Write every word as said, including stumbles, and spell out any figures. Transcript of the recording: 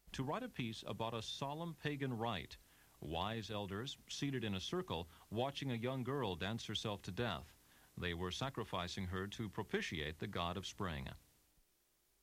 to write a piece about a solemn pagan rite. Wise elders seated in a circle watching a young girl dance herself to death. They were sacrificing her to propitiate the god of spring.